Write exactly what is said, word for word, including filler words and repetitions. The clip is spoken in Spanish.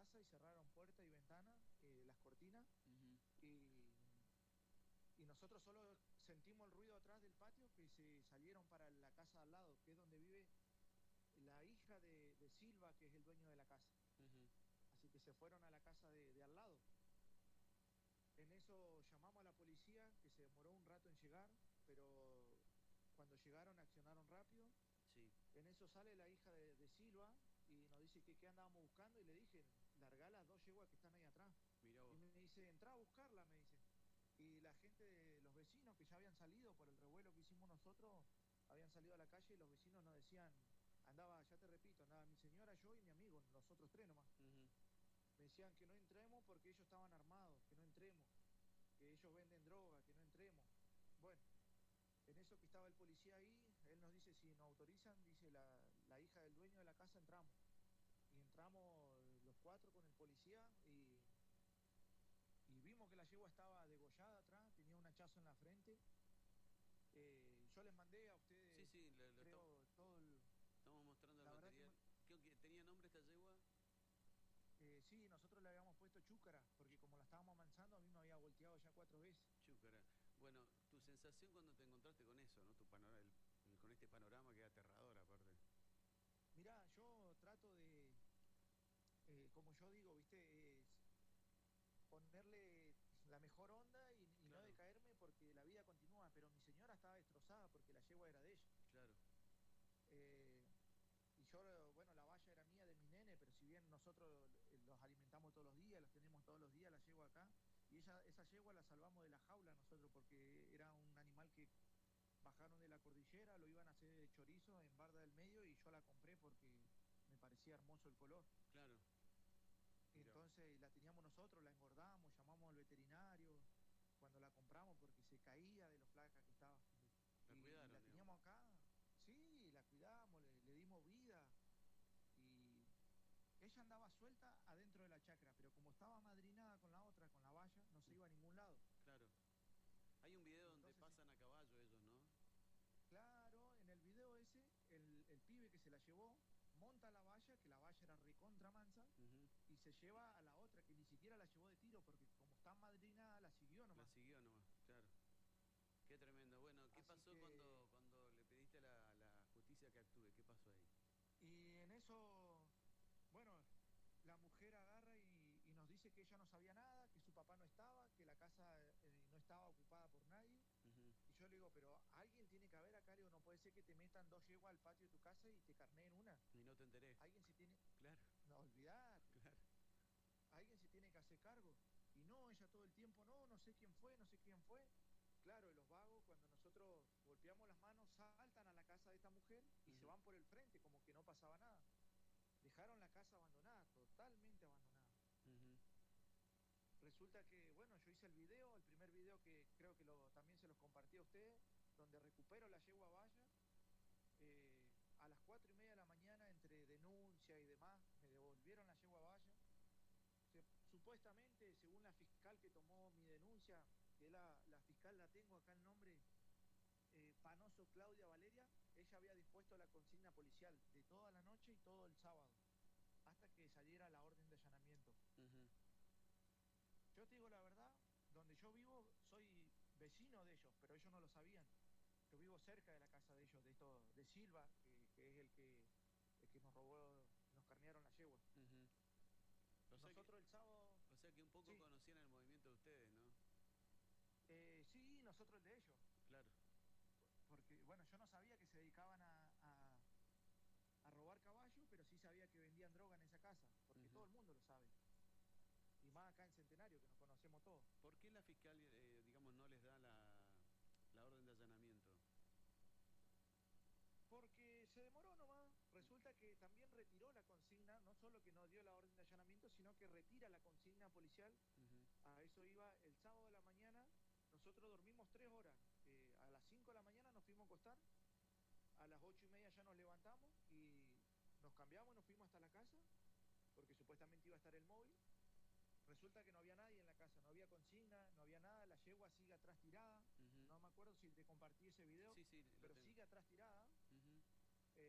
casa y cerraron puerta y ventana, eh, las cortinas, Uh-huh. y, y nosotros solo sentimos el ruido atrás del patio que se salieron para la casa al lado, que es donde vive la hija de, de Silva, que es el dueño de la casa. Uh-huh. Así que se fueron a la casa de, de al lado. En eso llamamos a la policía, que se demoró un rato en llegar, pero cuando llegaron accionaron rápido. Sí. En eso sale la hija de, de Silva y nos dice que qué andábamos buscando, y le dije, largá las dos yeguas que están ahí atrás. Mirá Y vos. me dice, entrá a buscarla, me dice. Y la gente, de los vecinos que ya habían salido por el revuelo que hicimos nosotros, habían salido a la calle, y los vecinos nos decían, andaba, ya te repito, andaba mi señora, yo y mi amigo, nosotros tres nomás. Uh-huh. Me decían que no entremos porque ellos estaban armados, que no entremos, que ellos venden droga, que no entremos. Bueno, en eso que estaba el policía ahí, él nos dice, si nos autorizan, dice la, la hija del dueño de la casa, entramos. Y entramos los cuatro con el policía, y, y vimos que la yegua estaba degollada atrás, tenía un hachazo en la frente. Eh, yo les mandé a Sí, ustedes, sí, lo, lo estamos, creo, todo el... estamos mostrando el La verdad que material. ¿Qué, qué, ¿Tenía nombre esta yegua? eh, sí, nosotros le habíamos puesto Chúcara, porque como la estábamos amansando, a mí me había volteado ya cuatro veces. Chúcara. Bueno, tu sensación cuando te encontraste con eso, ¿no? Tu panorama, el, el, con este panorama que era aterrador aparte. Mirá, yo trato de, eh, como yo digo, viste, es ponerle la mejor onda y, y no Claro, decaerme, porque la vida continúa, pero mi señora estaba destrozada porque la yegua era de ella. claro. Eh, y yo, bueno, la valla era mía, de mi nene, pero si bien nosotros los alimentamos todos los días, los tenemos todos los días, la yegua acá, y ella, esa yegua la salvamos de la jaula nosotros, porque era un animal que bajaron de la cordillera, lo iban a hacer de chorizo en Barda del Medio, y yo la compré porque me parecía hermoso el color. Claro. Mirá. Entonces la teníamos nosotros, la engordamos, llamamos al veterinario cuando la compramos porque se caía de lo flaca que estaba. La Y, y la cuidaron, digamos. teníamos acá, sí, la cuidamos, le, le dimos vida. Y ella andaba suelta adentro de la chacra, pero como estaba madrinada con la otra, con la valla, no se iba a ningún lado. Claro. Hay un video Y donde entonces, pasan a caballo ellos, ¿no? claro, en el video ese, el, el pibe que se la llevó monta la valla, que la valla era recontra mansa, Uh-huh. y se lleva a la otra, que ni siquiera la llevó de tiro, porque como está madrinada, la siguió La nomás. siguió nomás, claro. Qué tremendo. Bueno, ¿qué Así pasó que, cuando, cuando le pediste a la, a la justicia que actúe? ¿Qué pasó ahí? y en eso, bueno, la mujer agarra y, y nos dice que ella no sabía nada, que su papá no estaba, que la casa eh, no estaba ocupada por nadie. Uh-huh. Y yo le digo, pero alguien tiene que haber acá, le digo, no puede ser que te metan dos yeguas al patio de tu casa y te carneen una. Y no te enteré. Alguien se tiene, Claro, no, olvidate, claro. alguien se tiene que hacer cargo. Y no, ella todo el tiempo, no, no sé quién fue, no sé quién fue. Claro, y los vagos, cuando nosotros golpeamos las manos, saltan a la casa de esta mujer y se Uh-huh. van por el frente, como que no pasaba nada. Dejaron la casa abandonada, totalmente abandonada. Uh-huh. Resulta que, bueno, yo hice el video, el primer video que creo que lo, también se los compartí a ustedes, donde recupero la yegua valla. Eh, a las cuatro y media de la mañana, entre denuncia y demás, me devolvieron la yegua valla. Se, supuestamente, según la fiscal que tomó mi denuncia, que la, la fiscal, la tengo acá el nombre, eh, Panoso Claudia Valeria, ella había dispuesto la consigna policial de toda la noche y todo el sábado, hasta que saliera la orden de allanamiento. Uh-huh. Yo te digo la verdad, donde yo vivo soy vecino de ellos, pero ellos no lo sabían. Yo vivo cerca de la casa de ellos, de esto, de Silva, que, que es el que, el que nos robó, nos carnearon la yegua. Uh-huh. O sea que, Nosotros el sábado, o sea que un poco sí, conocían el movimiento de ustedes, ¿no? eh, sí, nosotros el de ellos. Claro. Porque, bueno, yo no sabía que se dedicaban a, a, a robar caballos, pero sí sabía que vendían droga en esa casa, porque Uh-huh. todo el mundo lo sabe. Y más acá en Centenario, que nos conocemos todos. ¿Por qué la fiscal, eh, digamos, no les da la, la orden de allanamiento? Porque se demoró nomás. Resulta que también retiró la consigna, no solo que no dio la orden de allanamiento, sino que retira la consigna policial. Uh-huh. A eso iba el sábado de la mañana. Nosotros dormimos tres horas. Eh, a las cinco de la mañana nos fuimos a acostar. A las ocho y media ya nos levantamos y nos cambiamos y nos fuimos hasta la casa, porque supuestamente iba a estar el móvil. Resulta que no había nadie en la casa, no había consigna, no había nada, la yegua sigue atrás tirada. Uh-huh. No me acuerdo si te compartí ese video, Sí, sí, lo pero tengo. sigue atrás tirada.